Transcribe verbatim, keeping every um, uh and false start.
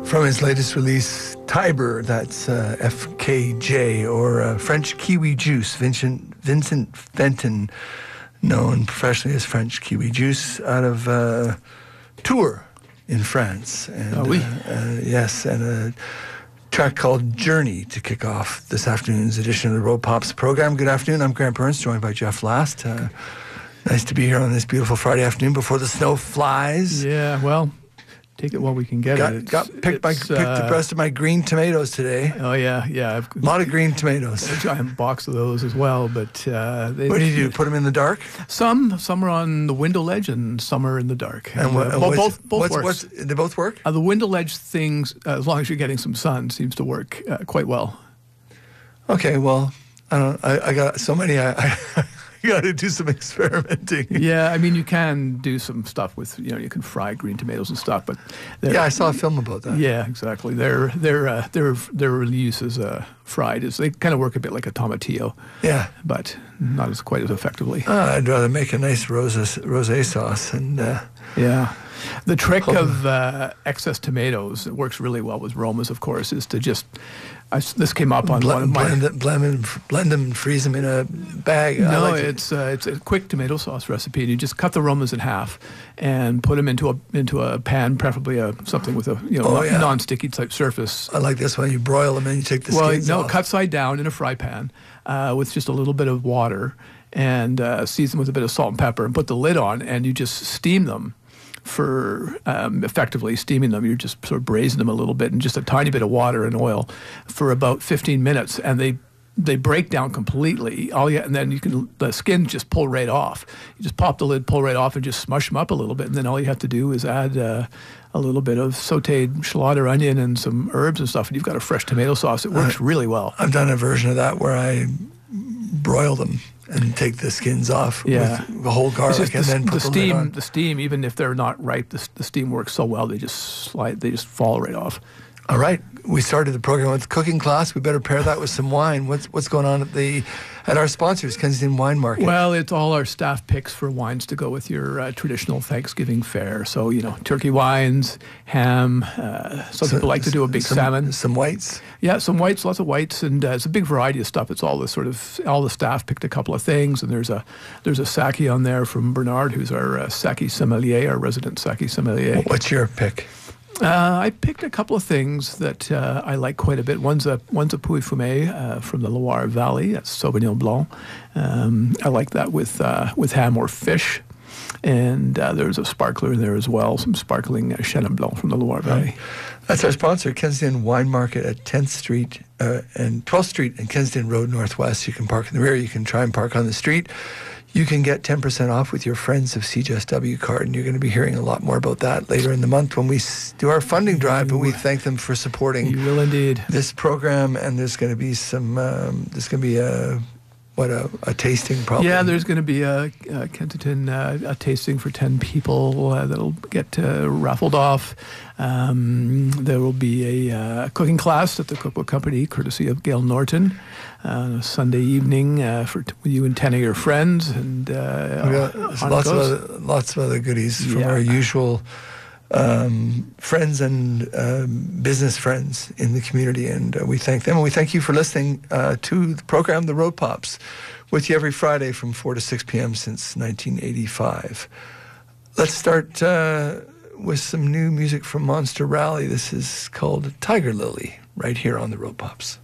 From his latest release, Tiber, that's uh, F K J, or uh, French Kiwi Juice, Vincent, Vincent Fenton, known professionally as French Kiwi Juice, out of uh, Tours in France. And, oh, oui. uh, uh, yes, and a track called Journey to kick off this afternoon's edition of the Road Pops program. Good afternoon, I'm Grant Burns, joined by Jeff Last. Uh, nice to be here on this beautiful Friday afternoon before the snow flies. Yeah, well... Take it while we can get got, it. It's, got picked, my, picked uh, the rest of my green tomatoes today. Oh, yeah, yeah. I've, a lot of green tomatoes. A giant box of those as well. But uh, they, what do you do? Put them in the dark? Some some are on the window ledge and some are in the dark. And, and what, uh, both both, both what's, work. What's, they both work? Uh, the window ledge things, uh, as long as you're getting some sun, seems to work uh, quite well. Okay, well, I don't. I, I got so many. I, I You got to do some experimenting. Yeah, I mean, you can do some stuff with, you know, you can fry green tomatoes and stuff, but yeah, I saw a film about that. Yeah, exactly. Their their uh, their their use as uh, fried is they kind of work a bit like a tomatillo. Yeah, but not as quite as effectively. Uh, I'd rather make a nice rose rosé sauce and. Uh, yeah. The trick of uh, excess tomatoes, it works really well with Romas, of course, is to just, I, this came up on blend, one of my... Blend, it, blend, them, blend them and freeze them in a bag. No, like it's uh, it's a quick tomato sauce recipe. You just cut the Romas in half and put them into a into a pan, preferably a, something with a you know oh, yeah. non-sticky type surface. I like this one. You broil them and you take the well, skins no, off. cut side down in a fry pan uh, with just a little bit of water and uh, season with a bit of salt and pepper and put the lid on and you just steam them. For um, effectively steaming them, you're just sort of braising them a little bit in just a tiny bit of water and oil for about fifteen minutes, and they they break down completely. All you, and then you can the skin just pull right off. You just pop the lid, pull right off, and just smush them up a little bit, and then all you have to do is add uh, a little bit of sautéed shallot onion and some herbs and stuff, and you've got a fresh tomato sauce. It works uh, really well. I've done a version of that where I broil them and take the skins off yeah. with the whole garlic the, and then put the, the steam. lid on. The steam, even if they're not ripe, the, the steam works so well they just slide. They just fall right off. All right, we started the program with cooking class. We better pair that with some wine. What's what's going on at the at our sponsors, Kensington Wine Market? Well, it's all our staff picks for wines to go with your uh, traditional Thanksgiving fare. So you know, turkey wines, ham. Uh, some so, people like to do a big some, salmon. Some whites. Yeah, some whites, lots of whites, and uh, it's a big variety of stuff. It's all the sort of all the staff picked a couple of things, and there's a there's a sake on there from Bernard, who's our uh, sake sommelier, our resident sake sommelier. What's your pick? Uh, I picked a couple of things that uh, I like quite a bit. One's a one's a Puy Fumé uh, from the Loire Valley. That's Sauvignon Blanc. Um, I like that with uh, with ham or fish. And uh, there's a sparkler in there as well, some sparkling uh, Chenin Blanc from the Loire Valley. That's our sponsor, Kensington Wine Market at tenth Street uh, and twelfth Street and Kensington Road Northwest. You can park in the rear. You can try and park on the street. You can get ten percent off with your Friends of C J S W card, and you're going to be hearing a lot more about that later in the month when we do our funding drive, but we thank them for supporting you will indeed. This program, and there's going to be some, um, there's going to be a, what, a, a tasting probably. Yeah, there's going to be a, a Kensington uh, a tasting for ten people uh, that'll get uh, raffled off. Um, there will be a uh, cooking class at the Cookbook Company, courtesy of Gail Norton. Uh, Sunday evening uh, for t- you and ten of your friends, and uh, lots of other, lots of other goodies from yeah. our usual um, friends and um, business friends in the community, and uh, we thank them. And we thank you for listening uh, to the program, The Road Pops, with you every Friday from four to six p.m. since nineteen eighty-five. Let's start uh, with some new music from Monster Rally. This is called Tiger Lily, right here on The Road Pops.